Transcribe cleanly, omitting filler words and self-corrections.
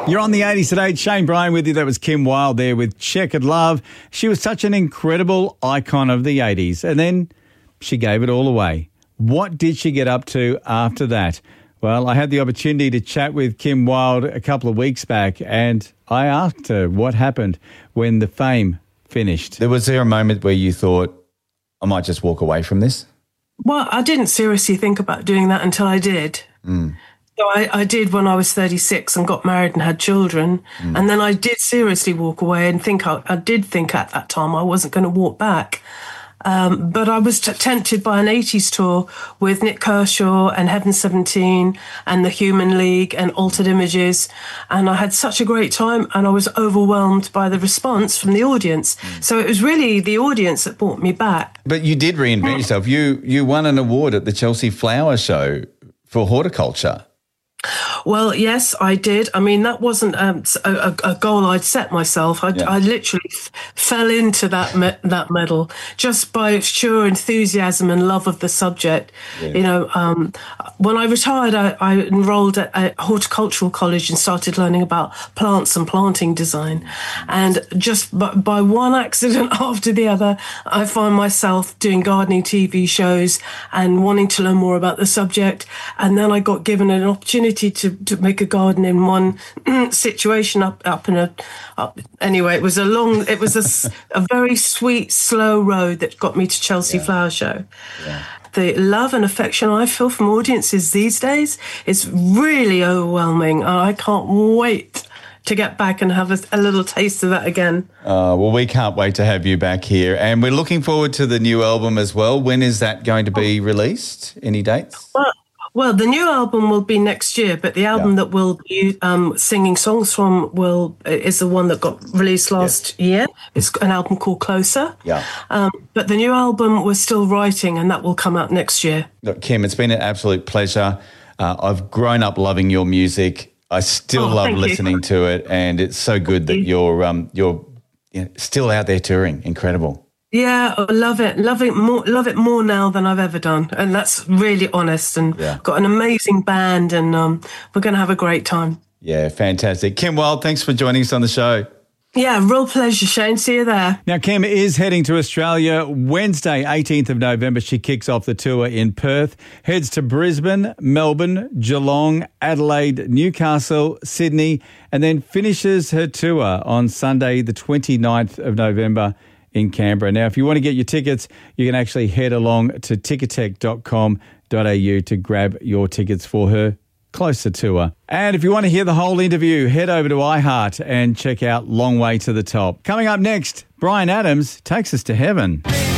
You're on the 80s today. Shane Bryan with you. That was Kim Wilde there with Checkered Love. She was such an incredible icon of the 80s. And then she gave it all away. What did she get up to after that? Well, I had the opportunity to chat with Kim Wilde a couple of weeks back, and I asked her what happened when the fame finished. Was there a moment where you thought, I might just walk away from this? Well, I didn't seriously think about doing that until I did. So I did when I was 36 and got married and had children. And then I did seriously walk away and think I did think at that time I wasn't going to walk back. But I was tempted by an 80s tour with Nick Kershaw and Heaven 17 and the Human League and Altered Images. And I had such a great time and I was overwhelmed by the response from the audience. So it was really the audience that brought me back. But you did reinvent yourself. You won an award at the Chelsea Flower Show for horticulture. Well, yes, I did. I mean, that wasn't a goal I'd set myself. I literally fell into that medal just by sheer enthusiasm and love of the subject. Yeah. You know, when I retired, I enrolled at a horticultural college and started learning about plants and planting design. And just by one accident after the other, I found myself doing gardening TV shows and wanting to learn more about the subject. And then I got given an opportunity to make a garden in one situation anyway, it was a very sweet, slow road that got me to Chelsea Flower Show. Yeah. The love and affection I feel from audiences these days is really overwhelming. I can't wait to get back and have a little taste of that again. Well, we can't wait to have you back here. And we're looking forward to the new album as well. When is that going to be released? Any dates? Well, the new album will be next year, but the album that we'll be singing songs from is the one that got released last year. It's an album called Closer. Yeah. But the new album we're still writing, and that will come out next year. Look, Kim, it's been an absolute pleasure. I've grown up loving your music. I still love listening to it, and it's so good that you're still out there touring. Incredible. Yeah, I love it more now than I've ever done, and that's really honest. And got an amazing band, and we're going to have a great time. Yeah, fantastic. Kim Wilde, thanks for joining us on the show. Yeah, real pleasure, Shane. See you there. Now, Kim is heading to Australia Wednesday, 18th of November. She kicks off the tour in Perth, heads to Brisbane, Melbourne, Geelong, Adelaide, Newcastle, Sydney, and then finishes her tour on Sunday, the 29th of November in Canberra. Now, if you want to get your tickets, you can actually head along to ticketek.com.au to grab your tickets for her Closer tour. And if you want to hear the whole interview, head over to iHeart and check out Long Way to the Top. Coming up next, Bryan Adams takes us to heaven.